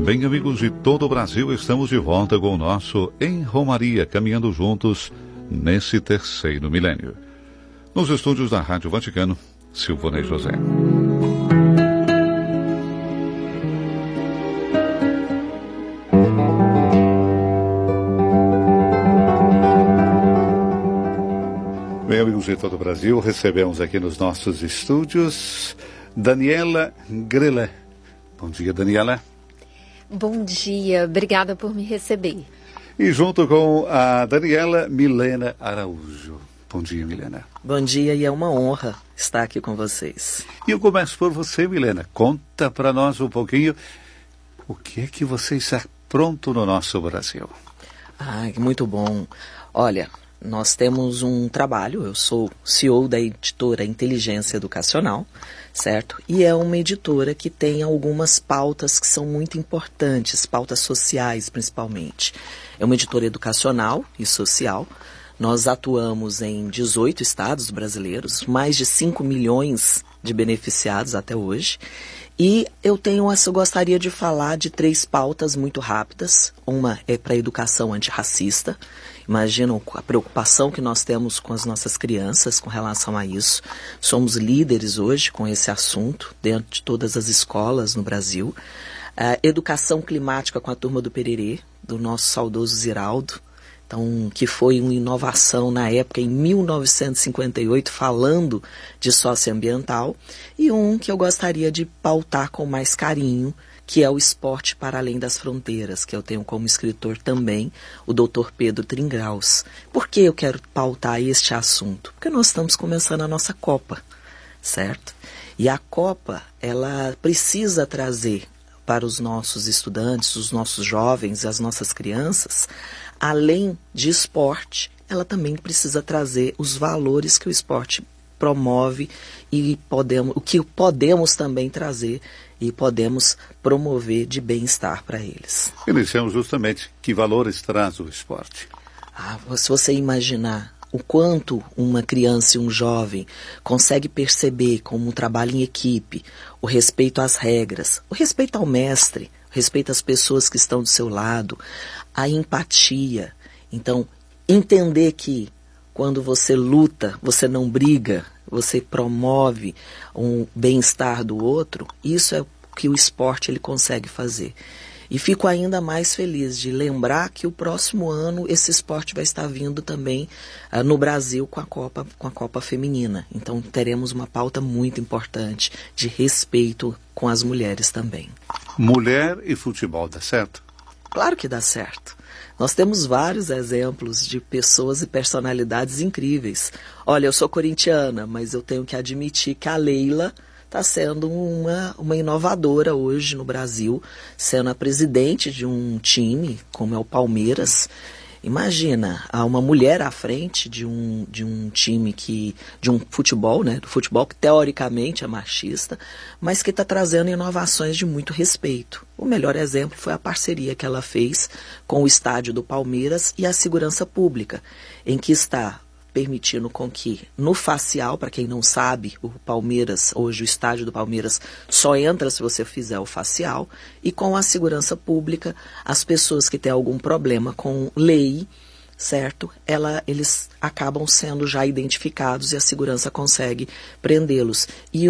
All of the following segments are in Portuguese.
Bem, amigos de todo o Brasil, estamos de volta com o nosso Em Romaria, caminhando juntos nesse terceiro milênio. Nos estúdios da Rádio Vaticano, Silvonei José. Bem, amigos de todo o Brasil, recebemos aqui nos nossos estúdios Daniela Grelé. Bom dia, Daniela. Bom dia, obrigada por me receber. E junto com a Daniela, Milena Araújo. Bom dia, Milena. Bom dia, e é uma honra estar aqui com vocês. E eu começo por você, Milena. Conta para nós um pouquinho o que é que você está pronto no nosso Brasil. Muito bom. Olha, nós temos um trabalho, eu sou CEO da editora Inteligência Educacional, certo? E é uma editora que tem algumas pautas que são muito importantes, pautas sociais principalmente. É uma editora educacional e social. Nós atuamos em 18 estados brasileiros, mais de 5 milhões de beneficiados até hoje. E eu gostaria de falar de 3 pautas muito rápidas. Uma é para a educação antirracista. Imaginam a preocupação que nós temos com as nossas crianças com relação a isso. Somos líderes hoje com esse assunto dentro de todas as escolas no Brasil. Educação climática com a turma do Pererê, do nosso saudoso Ziraldo. Então, que foi uma inovação na época, em 1958, falando de socioambiental. E um que eu gostaria de pautar com mais carinho, que é o esporte para além das fronteiras, que eu tenho como escritor também, o Dr. Pedro Tringraus. Por que eu quero pautar este assunto? Porque nós estamos começando a nossa Copa, certo? E a Copa, ela precisa trazer para os nossos estudantes, os nossos jovens e as nossas crianças, além de esporte, ela também precisa trazer os valores que o esporte promove e o que podemos também trazer e podemos promover de bem-estar para eles. Iniciamos justamente que valores traz o esporte. Se você imaginar o quanto uma criança e um jovem consegue perceber como um trabalho em equipe, o respeito às regras, o respeito ao mestre, o respeito às pessoas que estão do seu lado, a empatia. Então, entender que quando você luta, você não briga, você promove um bem-estar do outro, isso é o que o esporte ele consegue fazer. E fico ainda mais feliz de lembrar que o próximo ano esse esporte vai estar vindo também no Brasil com a Copa Feminina. Então teremos uma pauta muito importante de respeito com as mulheres também. Mulher e futebol, dá certo? Claro que dá certo. Nós temos vários exemplos de pessoas e personalidades incríveis. Olha, eu sou corintiana, mas eu tenho que admitir que a Leila está sendo uma inovadora hoje no Brasil, sendo a presidente de um time, como é o Palmeiras. Imagina, há uma mulher à frente de um time de um futebol, né? Do futebol que teoricamente é machista, mas que está trazendo inovações de muito respeito. O melhor exemplo foi a parceria que ela fez com o estádio do Palmeiras e a segurança pública, em que está permitindo com que no facial, para quem não sabe, o Palmeiras, hoje o estádio do Palmeiras só entra se você fizer o facial, e com a segurança pública, as pessoas que têm algum problema com lei, certo? Eles acabam sendo já identificados e a segurança consegue prendê-los. E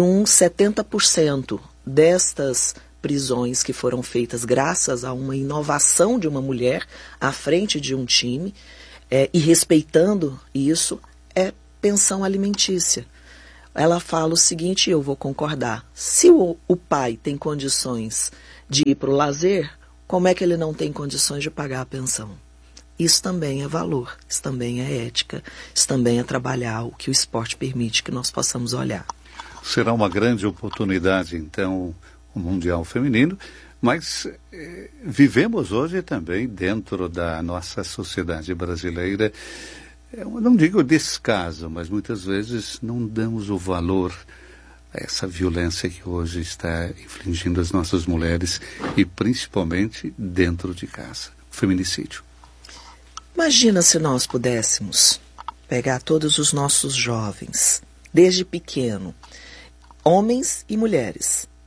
70% destas prisões que foram feitas graças a uma inovação de uma mulher à frente de um time, e respeitando isso, é pensão alimentícia. Ela fala o seguinte, eu vou concordar. Se o pai tem condições de ir para o lazer, como é que ele não tem condições de pagar a pensão? Isso também é valor, isso também é ética, isso também é trabalhar o que o esporte permite que nós possamos olhar. Será uma grande oportunidade, então, o Mundial Feminino, mas vivemos hoje também dentro da nossa sociedade brasileira, eu não digo descaso, mas muitas vezes não damos o valor a essa violência que hoje está infligindo as nossas mulheres e principalmente dentro de casa, o feminicídio. Imagina se nós pudéssemos pegar todos os nossos jovens, desde pequeno, homens e mulheres,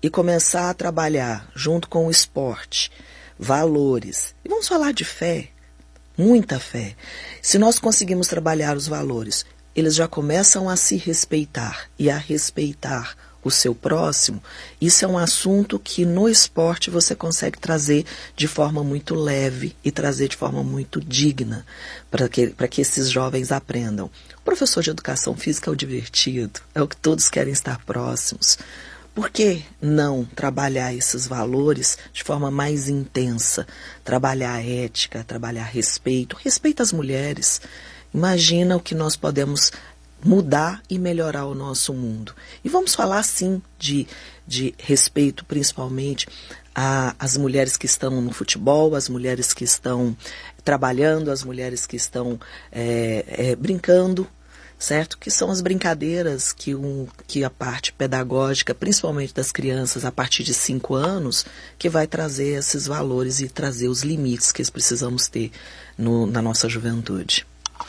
e começar a trabalhar junto com o esporte, valores, e vamos falar de fé, muita fé. Se nós conseguimos trabalhar os valores, eles já começam a se respeitar e a respeitar o seu próximo. Isso é um assunto que no esporte você consegue trazer de forma muito leve e trazer de forma muito digna para que esses jovens aprendam. O professor de educação física é o divertido, é o que todos querem estar próximos. Por que não trabalhar esses valores de forma mais intensa? Trabalhar a ética, trabalhar respeito às mulheres. Imagina o que nós podemos mudar e melhorar o nosso mundo. E vamos falar, sim, de respeito, principalmente às mulheres que estão no futebol, às mulheres que estão trabalhando, às mulheres que estão brincando, certo? Que são as brincadeiras que a parte pedagógica, principalmente das crianças a partir de 5 anos, que vai trazer esses valores e trazer os limites que precisamos ter na nossa juventude.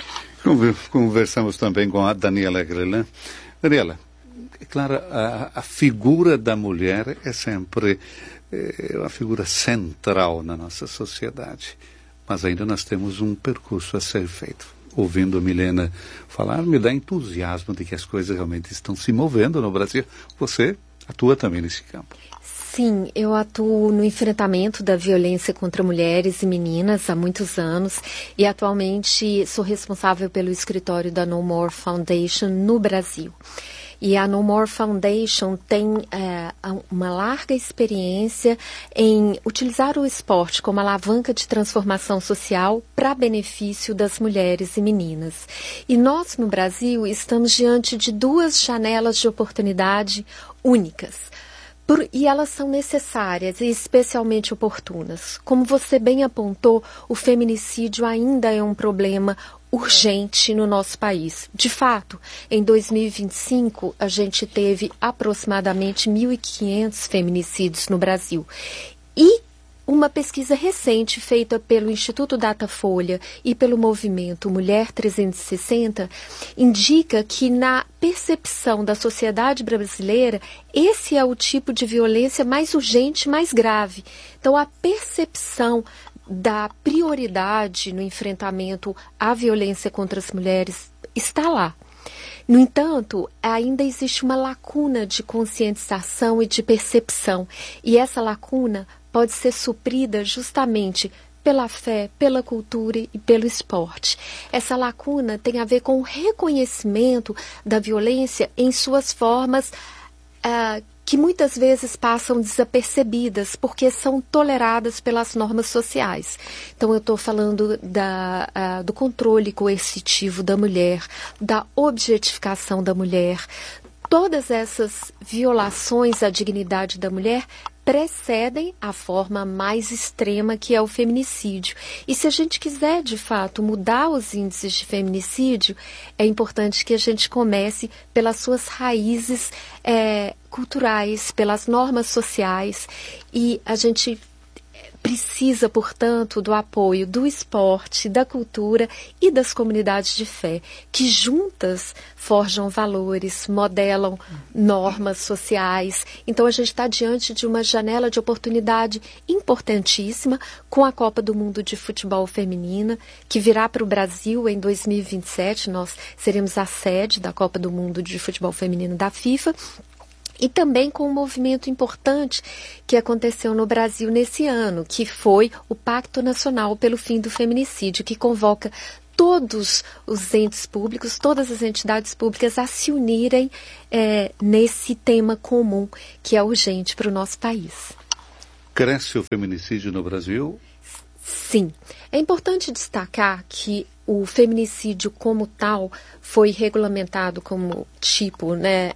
Conversamos também com a Daniela Grelin. Daniela, é claro, a figura da mulher é sempre uma figura central na nossa sociedade, mas ainda nós temos um percurso a ser feito. Ouvindo a Milena falar, me dá entusiasmo de que as coisas realmente estão se movendo no Brasil. Você atua também nesse campo. Sim, eu atuo no enfrentamento da violência contra mulheres e meninas há muitos anos e atualmente sou responsável pelo escritório da No More Foundation no Brasil. E a No More Foundation tem uma larga experiência em utilizar o esporte como alavanca de transformação social para benefício das mulheres e meninas. E nós, no Brasil, estamos diante de 2 janelas de oportunidade únicas. E elas são necessárias e especialmente oportunas. Como você bem apontou, o feminicídio ainda é um problema urgente no nosso país. De fato, em 2025, a gente teve aproximadamente 1.500 feminicídios no Brasil. E uma pesquisa recente feita pelo Instituto Datafolha e pelo movimento Mulher 360 indica que na percepção da sociedade brasileira, esse é o tipo de violência mais urgente, mais grave. Então, a percepção da prioridade no enfrentamento à violência contra as mulheres está lá. No entanto, ainda existe uma lacuna de conscientização e de percepção, e essa lacuna pode ser suprida justamente pela fé, pela cultura e pelo esporte. Essa lacuna tem a ver com o reconhecimento da violência em suas formas que muitas vezes passam desapercebidas, porque são toleradas pelas normas sociais. Então, eu estou falando do controle coercitivo da mulher, da objetificação da mulher. Todas essas violações à dignidade da mulher precedem a forma mais extrema, que é o feminicídio. E se a gente quiser, de fato, mudar os índices de feminicídio, é importante que a gente comece pelas suas raízes culturais, pelas normas sociais, e a gente precisa, portanto, do apoio do esporte, da cultura e das comunidades de fé, que juntas forjam valores, modelam normas sociais. Então, a gente está diante de uma janela de oportunidade importantíssima com a Copa do Mundo de Futebol Feminina, que virá para o Brasil em 2027. Nós seremos a sede da Copa do Mundo de Futebol Feminino da FIFA. E também com um movimento importante que aconteceu no Brasil nesse ano, que foi o Pacto Nacional pelo Fim do Feminicídio, que convoca todos os entes públicos, todas as entidades públicas a se unirem nesse tema comum que é urgente para o nosso país. Cresce o feminicídio no Brasil? Sim. É importante destacar que o feminicídio como tal foi regulamentado como tipo,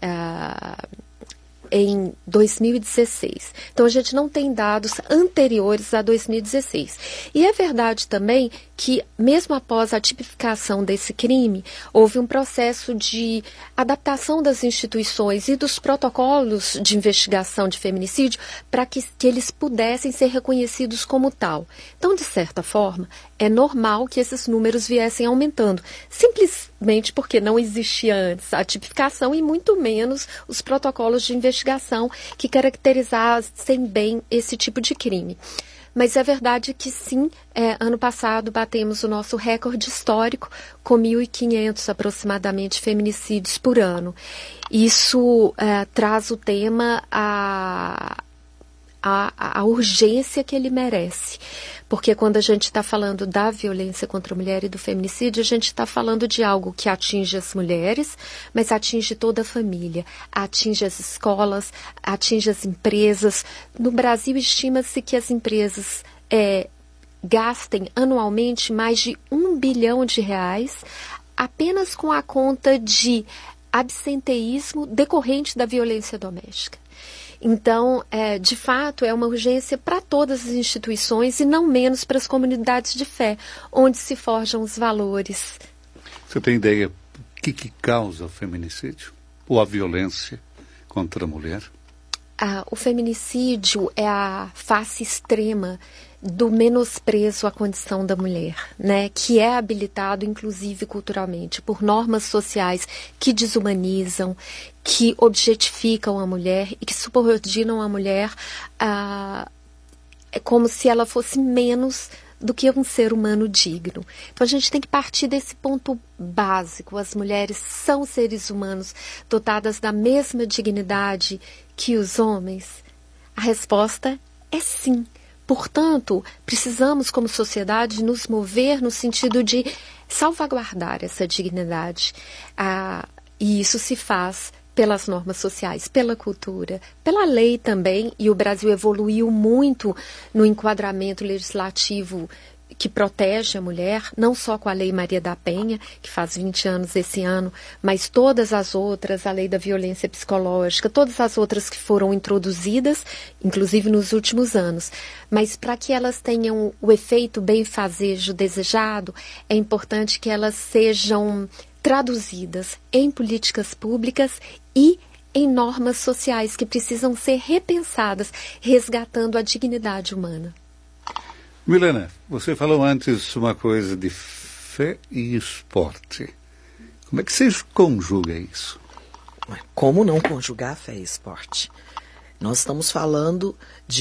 em 2016. Então, a gente não tem dados anteriores a 2016. E é verdade também que, mesmo após a tipificação desse crime, houve um processo de adaptação das instituições e dos protocolos de investigação de feminicídio para que eles pudessem ser reconhecidos como tal. Então, de certa forma, é normal que esses números viessem aumentando, simplesmente porque não existia antes a tipificação e muito menos os protocolos de investigação investigação que caracterizassem bem esse tipo de crime. Mas é verdade que sim, ano passado batemos o nosso recorde histórico com 1.500 aproximadamente feminicídios por ano. Isso traz o tema a urgência que ele merece. Porque quando a gente está falando da violência contra a mulher e do feminicídio, a gente está falando de algo que atinge as mulheres, mas atinge toda a família, atinge as escolas, atinge as empresas. No Brasil, estima-se que as empresas gastem anualmente mais de R$1 bilhão apenas com a conta de absenteísmo decorrente da violência doméstica. Então, de fato, é uma urgência para todas as instituições e não menos para as comunidades de fé, onde se forjam os valores. Você tem ideia do que causa o feminicídio? Ou a violência contra a mulher? O feminicídio é a face extrema do menosprezo à condição da mulher, né, que é habilitado, inclusive culturalmente, por normas sociais que desumanizam, que objetificam a mulher e que subordinam a mulher como se ela fosse menos do que um ser humano digno. Então a gente tem que partir desse ponto básico. As mulheres são seres humanos dotadas da mesma dignidade que os homens. A resposta é sim. Portanto, precisamos, como sociedade, nos mover no sentido de salvaguardar essa dignidade. E isso se faz pelas normas sociais, pela cultura, pela lei também, e o Brasil evoluiu muito no enquadramento legislativo que protege a mulher, não só com a Lei Maria da Penha, que faz 20 anos esse ano, mas todas as outras, a Lei da Violência Psicológica, todas as outras que foram introduzidas, inclusive nos últimos anos. Mas para que elas tenham o efeito benfazejo desejado, é importante que elas sejam traduzidas em políticas públicas e em normas sociais que precisam ser repensadas, resgatando a dignidade humana. Milena, você falou antes uma coisa de fé e esporte. Como é que você conjuga isso? Como não conjugar fé e esporte? Nós estamos falando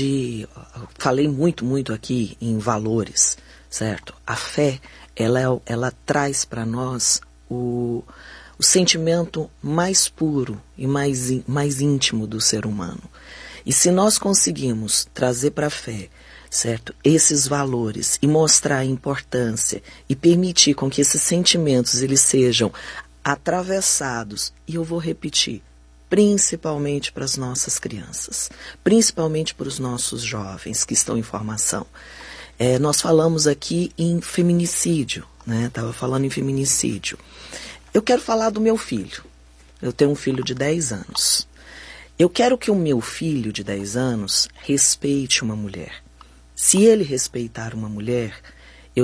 falei muito aqui em valores, certo? A fé, ela traz para nós o sentimento mais puro e mais íntimo do ser humano. E se nós conseguimos trazer para a fé, certo, esses valores e mostrar a importância e permitir com que esses sentimentos eles sejam atravessados, e eu vou repetir, principalmente para as nossas crianças, principalmente para os nossos jovens que estão em formação. Nós falamos aqui em feminicídio, né? Estava falando em feminicídio. Eu quero falar do meu filho. Eu tenho um filho de 10 anos. Eu quero que o meu filho de 10 anos respeite uma mulher. Se ele respeitar uma mulher, eu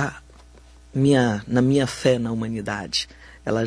na minha fé na humanidade, ela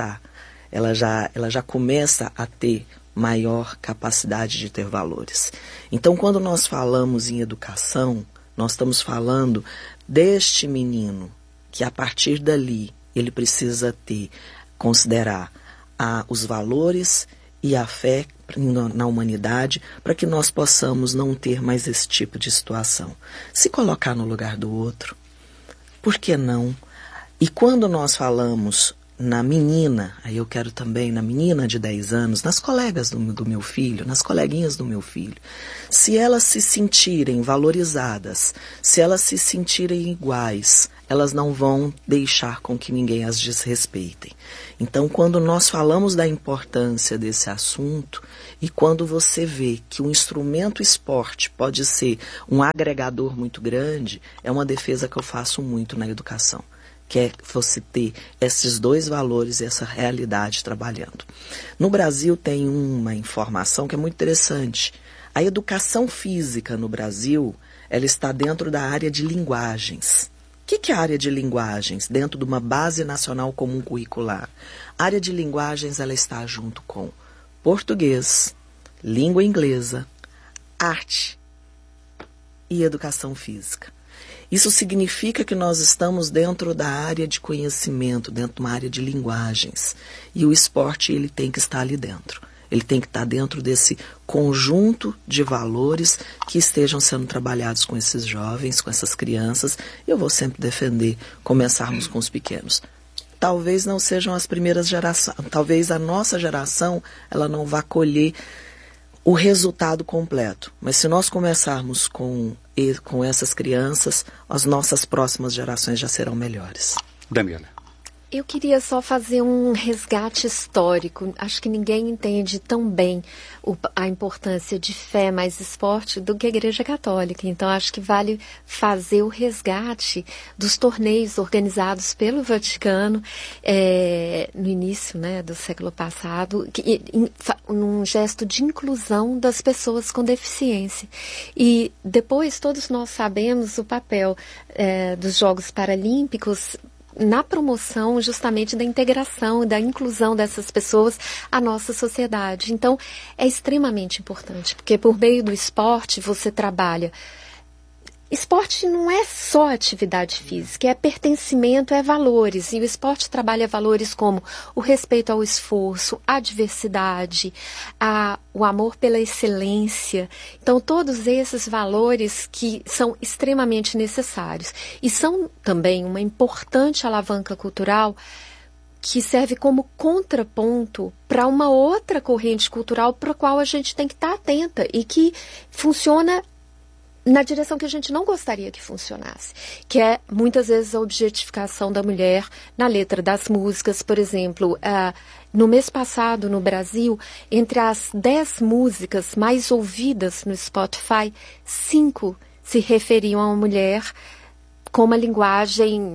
já começa a ter maior capacidade de ter valores. Então, quando nós falamos em educação, nós estamos falando deste menino que a partir dali ele precisa considerar os valores e a fé na humanidade para que nós possamos não ter mais esse tipo de situação. Se colocar no lugar do outro, por que não? E quando nós falamos na menina, aí eu quero também na menina de 10 anos, nas colegas do meu filho, nas coleguinhas do meu filho, se elas se sentirem valorizadas, se elas se sentirem iguais, elas não vão deixar com que ninguém as desrespeitem. Então, quando nós falamos da importância desse assunto, e quando você vê que o instrumento esporte pode ser um agregador muito grande, é uma defesa que eu faço muito na educação, que é você ter esses dois valores e essa realidade trabalhando. No Brasil tem uma informação que é muito interessante. A educação física no Brasil, ela está dentro da área de linguagens. O que é a área de linguagens? Dentro de uma base nacional comum curricular. A área de linguagens ela está junto com português, língua inglesa, arte e educação física. Isso significa que nós estamos dentro da área de conhecimento, dentro de uma área de linguagens. E o esporte ele tem que estar ali dentro. ele tem que estar dentro desse conjunto de valores que estejam sendo trabalhados com esses jovens, com essas crianças. Eu vou sempre defender começarmos com os pequenos. Talvez não sejam as primeiras gerações, talvez a nossa geração ela não vá colher o resultado completo. Mas se nós começarmos com essas crianças, as nossas próximas gerações já serão melhores. Daniela. Eu queria só fazer um resgate histórico. Acho que ninguém entende tão bem a importância de fé mais esporte do que a Igreja Católica. Então, acho que vale fazer o resgate dos torneios organizados pelo Vaticano no início, né, do século passado, num gesto de inclusão das pessoas com deficiência. E depois, todos nós sabemos o papel dos Jogos Paralímpicos na promoção justamente da integração, da inclusão dessas pessoas à nossa sociedade. Então, é extremamente importante, porque por meio do esporte você trabalha. Esporte não é só atividade física, é pertencimento, é valores. E o esporte trabalha valores como o respeito ao esforço, a diversidade, o amor pela excelência. Então, todos esses valores que são extremamente necessários. E são também uma importante alavanca cultural que serve como contraponto para uma outra corrente cultural para a qual a gente tem que estar atenta e que funciona na direção que a gente não gostaria que funcionasse, que é muitas vezes a objetificação da mulher na letra das músicas. Por exemplo, no mês passado no Brasil, entre as 10 músicas mais ouvidas no Spotify, 5 se referiam a uma mulher com uma linguagem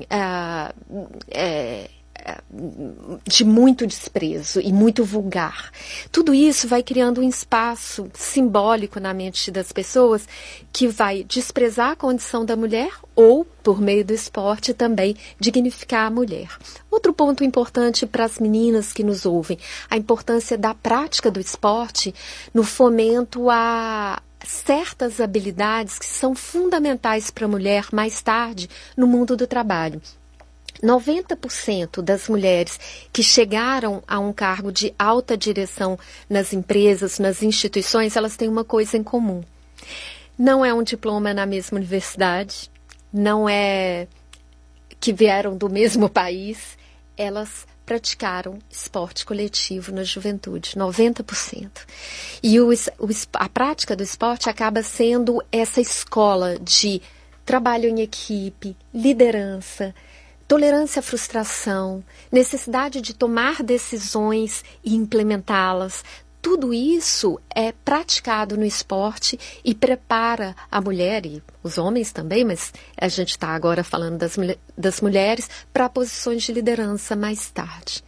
de muito desprezo e muito vulgar. Tudo isso vai criando um espaço simbólico na mente das pessoas que vai desprezar a condição da mulher ou, por meio do esporte, também dignificar a mulher. Outro ponto importante para as meninas que nos ouvem, a importância da prática do esporte no fomento a certas habilidades que são fundamentais para a mulher mais tarde no mundo do trabalho. 90% das mulheres que chegaram a um cargo de alta direção nas empresas, nas instituições, elas têm uma coisa em comum. Não é um diploma na mesma universidade, não é que vieram do mesmo país, elas praticaram esporte coletivo na juventude, 90%. E a prática do esporte acaba sendo essa escola de trabalho em equipe, liderança, tolerância à frustração, necessidade de tomar decisões e implementá-las. Tudo isso é praticado no esporte e prepara a mulher, e os homens também, mas a gente está agora falando das mulheres, para posições de liderança mais tarde.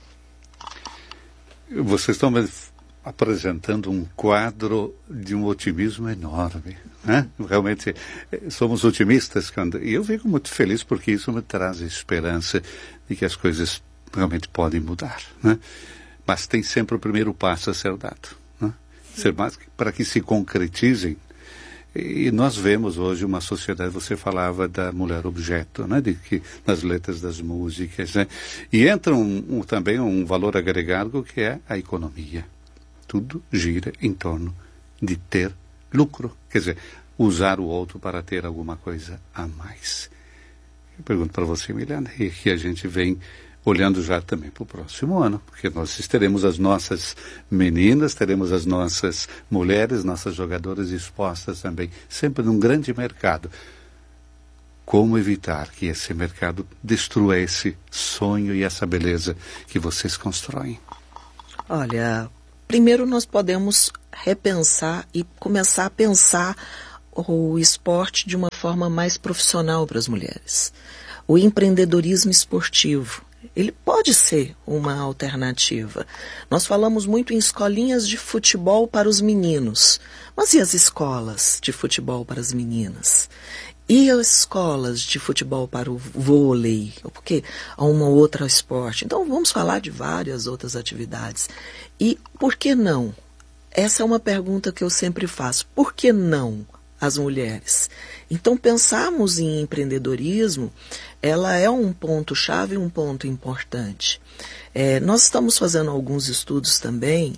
Vocês estão apresentando um quadro de um otimismo enorme, né? Realmente somos otimistas e eu fico muito feliz porque isso me traz esperança de que as coisas realmente podem mudar, né? Mas tem sempre o primeiro passo a ser dado, né? Ser mais para que se concretizem. E nós vemos hoje uma sociedade, você falava da mulher objeto, né? De que nas letras das músicas, né? E entra também um valor agregado que é a economia. Tudo gira em torno de ter lucro, quer dizer, usar o outro para ter alguma coisa a mais. Eu pergunto para você, Milena, e que a gente vem olhando já também para o próximo ano, porque nós teremos as nossas meninas, teremos as nossas mulheres, nossas jogadoras expostas também, sempre num grande mercado. Como evitar que esse mercado destrua esse sonho e essa beleza que vocês constroem? Olha, primeiro nós podemos repensar e começar a pensar o esporte de uma forma mais profissional para as mulheres. O empreendedorismo esportivo, ele pode ser uma alternativa. Nós falamos muito em escolinhas de futebol para os meninos, mas e as escolas de futebol para as meninas? E as escolas de futebol para o vôlei? Porque há uma outra esporte. Então vamos falar de várias outras atividades. E por que não? Essa é uma pergunta que eu sempre faço. Por que não as mulheres? Então pensarmos em empreendedorismo, ela é um ponto-chave, um ponto importante. Nós estamos fazendo alguns estudos também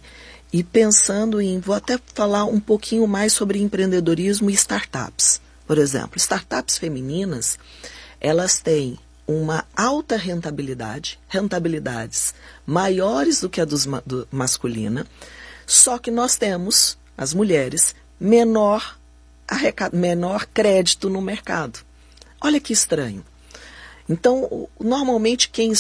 e pensando vou até falar um pouquinho mais sobre empreendedorismo e startups. Por exemplo, startups femininas, elas têm uma alta rentabilidades maiores do que a do masculina, só que nós temos, as mulheres, menor crédito no mercado. Olha que estranho. Então, normalmente quem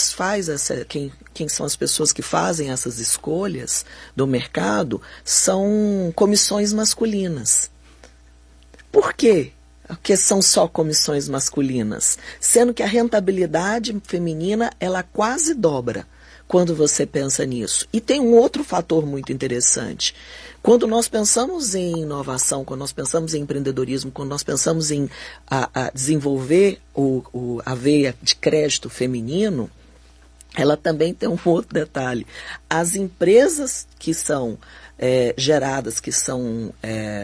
são as pessoas que fazem essas escolhas do mercado são comissões masculinas. Por quê? Porque são só comissões masculinas, sendo que a rentabilidade feminina ela quase dobra quando você pensa nisso. E tem um outro fator muito interessante. Quando nós pensamos em inovação, quando nós pensamos em empreendedorismo, quando nós pensamos em desenvolver a veia de crédito feminino, ela também tem um outro detalhe. As empresas que são geradas, que são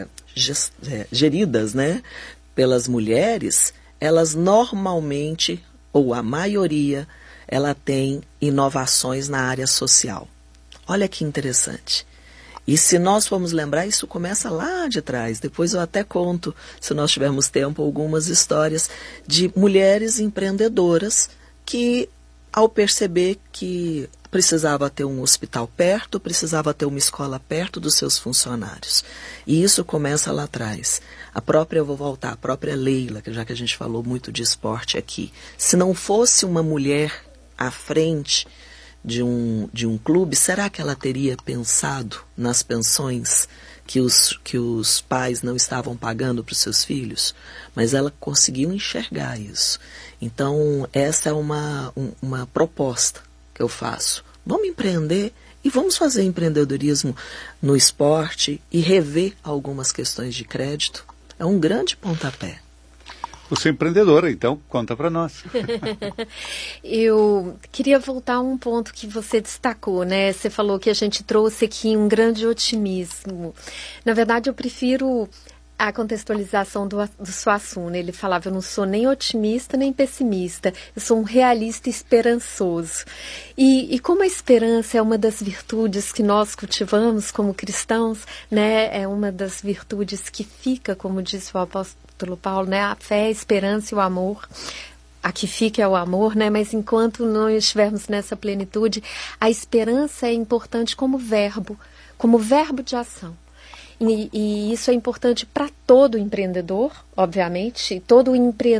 geridas, né, pelas mulheres, elas normalmente, ou a maioria, ela tem inovações na área social. Olha que interessante. E se nós formos lembrar, isso começa lá de trás. Depois eu até conto, se nós tivermos tempo, algumas histórias de mulheres empreendedoras que, ao perceber que precisava ter um hospital perto, precisava ter uma escola perto dos seus funcionários. E isso começa lá atrás. Eu vou voltar, a própria Leila, já que a gente falou muito de esporte aqui. Se não fosse uma mulher à frente de um clube, será que ela teria pensado nas pensões que os pais não estavam pagando para os seus filhos? Mas ela conseguiu enxergar isso. Então, essa é uma proposta que eu faço. Vamos empreender e vamos fazer empreendedorismo no esporte e rever algumas questões de crédito. É um grande pontapé. Você é empreendedora, então conta para nós. Eu queria voltar a um ponto que você destacou, né? Você falou que a gente trouxe aqui um grande otimismo. Na verdade, eu prefiro a contextualização do Suassuna. Ele falava, eu não sou nem otimista nem pessimista, eu sou um realista esperançoso. E como a esperança é uma das virtudes que nós cultivamos como cristãos, né? É uma das virtudes que fica, como disse o apóstolo Paulo, né? A fé, a esperança e o amor. A que fica é o amor, né? Mas enquanto não estivermos nessa plenitude, a esperança é importante como verbo de ação. E isso é importante para todo empreendedor, obviamente. Todo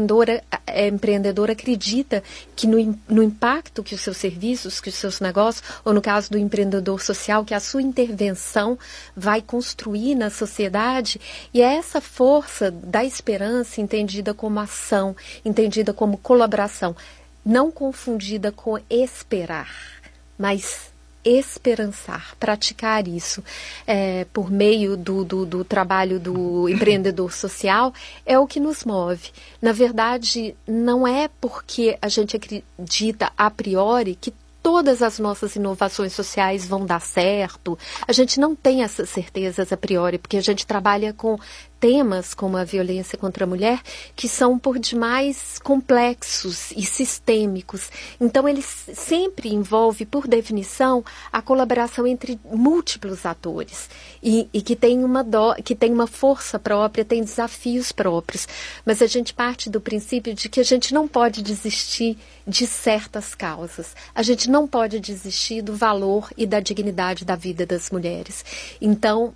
empreendedor acredita que no impacto que os seus serviços, que os seus negócios, ou no caso do empreendedor social, que a sua intervenção vai construir na sociedade. E é essa força da esperança entendida como ação, entendida como colaboração, não confundida com esperar, mas esperançar, praticar isso por meio do trabalho do empreendedor social é o que nos move. Na verdade, não é porque a gente acredita a priori que todas as nossas inovações sociais vão dar certo. A gente não tem essas certezas a priori, porque a gente trabalha com temas como a violência contra a mulher, que são por demais complexos e sistêmicos. Então, ele sempre envolve, por definição, a colaboração entre múltiplos atores e que tem uma força própria, tem desafios próprios. Mas a gente parte do princípio de que a gente não pode desistir de certas causas. A gente não pode desistir do valor e da dignidade da vida das mulheres. Então,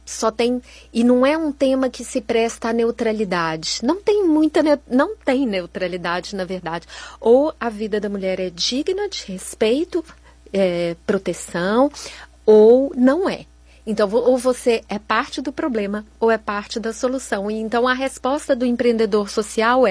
e não é um tema que se presta à neutralidade. Não tem neutralidade, na verdade. Ou a vida da mulher é digna de respeito, proteção, ou não é. Então, ou você é parte do problema, ou é parte da solução. E então, a resposta do empreendedor social é